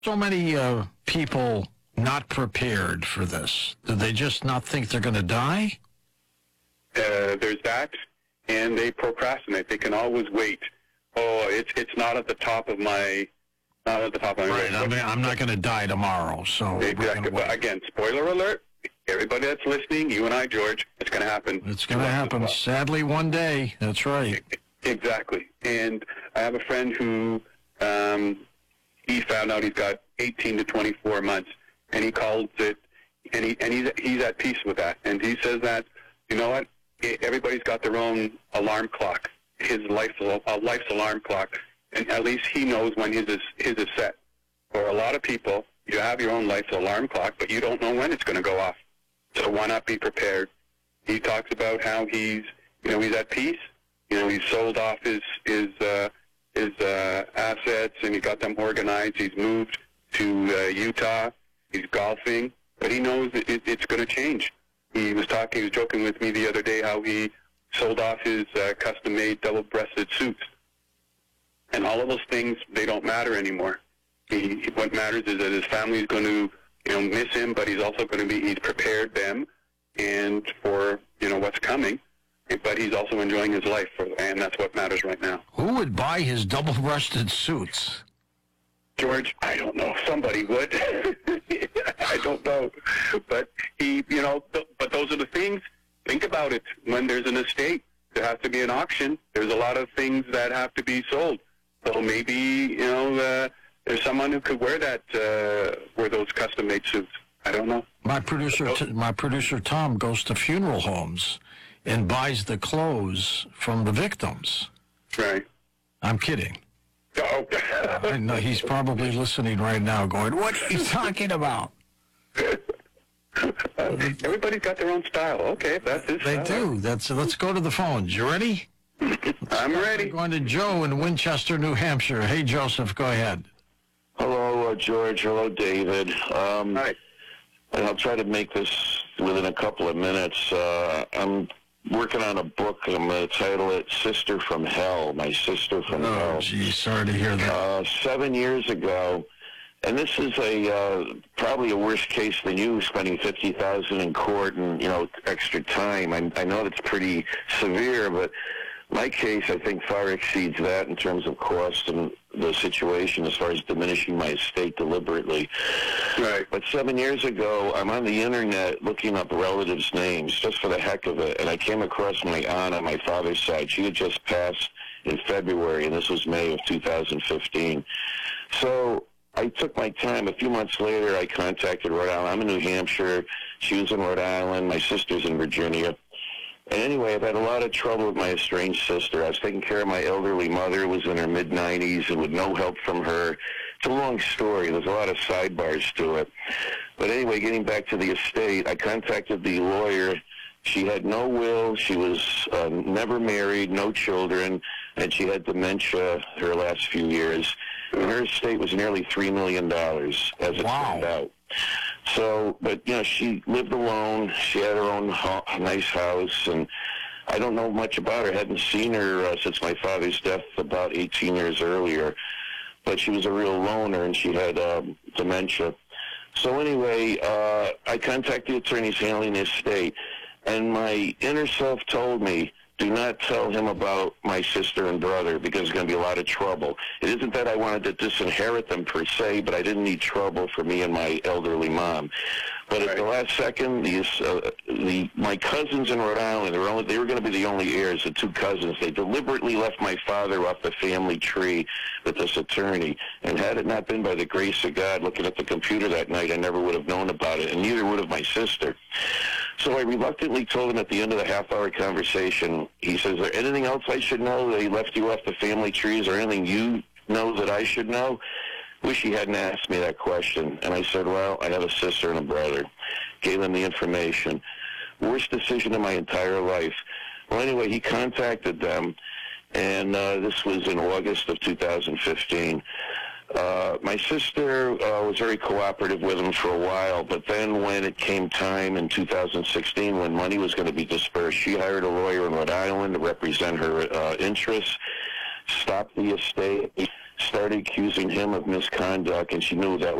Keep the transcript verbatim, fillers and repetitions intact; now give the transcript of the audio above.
So many uh, people not prepared for this? Do they just not think they're going to die? Uh, there's that, and they procrastinate. They can always wait. Oh, it's it's not at the top of my, not at the top of my Right. list. I mean, I'm not going to die tomorrow, so Exactly. But again, spoiler alert. Everybody that's listening, you and I, George, it's going to happen. It's going to happen, well. Sadly, one day. That's right. Exactly. And I have a friend who, um, he found out he's got eighteen to twenty-four months, and he calls it, and he and he's he's at peace with that. And he says that, you know what? Everybody's got their own alarm clock. His life's a life's alarm clock, and at least he knows when his is his is set. For a lot of people, you have your own life's alarm clock, but you don't know when it's going to go off. So why not be prepared? He talks about how he's, you know, he's at peace. You know, he's sold off his his uh, his uh, assets, and he got them organized. He's moved to uh, Utah. He's golfing, but he knows that it, it's going to change. He was talking, he was joking with me the other day how he sold off his uh, custom-made double-breasted suits. And all of those things, they don't matter anymore. He, what matters is that his family is going to, you know, miss him, but he's also going to be, he's prepared them and for, you know, what's coming. But he's also enjoying his life, for, and that's what matters right now. Who would buy his double-breasted suits? George, I don't know. Somebody would. I don't know. But he, you know, th- but those are the things. Think about it. When there's an estate, there has to be an auction. There's a lot of things that have to be sold. So maybe, you know, uh, there's someone who could wear that, uh, wear those custom-made suits. I don't know. My producer, t- my producer Tom goes to funeral homes and buys the clothes from the victims. Right. I'm kidding. Oh. I know he's probably listening right now going, what are you talking about? Everybody's got their own style. Okay, if that's his They style. do. That's. Let's go to the phones. You ready? I'm ready. We're going to Joe in Winchester, New Hampshire. Hey, Joseph, go ahead. Hello, uh, George. Hello, David. Um, Hi. I'll try to make this within a couple of minutes. Uh, I'm working on a book. I'm going to title it Sister from Hell, My Sister from Oh, Hell. geez, sorry to hear that. Uh, seven years ago, and this is a uh, probably a worse case than you, spending fifty thousand dollars in court and, you know, extra time. I, I know that's pretty severe, but my case, I think, far exceeds that in terms of cost and the situation as far as diminishing my estate deliberately. Right. But seven years ago, I'm on the internet looking up relatives' names just for the heck of it, and I came across my aunt on my father's side. She had just passed in February, and this was May of two thousand fifteen. So I took my time. A few months later, I contacted Rhode Island. I'm in New Hampshire. She was in Rhode Island. My sister's in Virginia. And anyway, I've had a lot of trouble with my estranged sister. I was taking care of my elderly mother, who was in her mid nineties, and with no help from her. It's a long story. There's a lot of sidebars to it. But anyway, getting back to the estate, I contacted the lawyer. She had no will. She was uh, never married, no children, and she had dementia her last few years. And her estate was nearly three million dollars, as it Wow. turned out. So, but, you know, she lived alone. She had her own ho- nice house, and I don't know much about her. I hadn't seen her uh, since my father's death about eighteen years earlier. But she was a real loner, and she had um, dementia. So anyway, uh, I contacted the attorneys handling the estate, and my inner self told me, do not tell him about my sister and brother because there's going to be a lot of trouble. It isn't that I wanted to disinherit them per se, but I didn't need trouble for me and my elderly mom. But at the last second, these, uh, the my cousins in Rhode Island, they were, only, they were going to be the only heirs, the two cousins. They deliberately left my father off the family tree with this attorney. And had it not been by the grace of God, looking at the computer that night, I never would have known about it, and neither would have my sister. So I reluctantly told him at the end of the half-hour conversation, he says, is there anything else I should know? They left you off the family trees, or anything you know that I should know? Wish he hadn't asked me that question. And I said, well, I have a sister and a brother. Gave him the information. Worst decision of my entire life. Well, anyway, he contacted them, and uh, this was in August of two thousand fifteen. Uh, my sister uh, was very cooperative with him for a while, but then when it came time in two thousand sixteen, when money was going to be dispersed, she hired a lawyer in Rhode Island to represent her uh, interests, stopped the estate, started accusing him of misconduct, and she knew that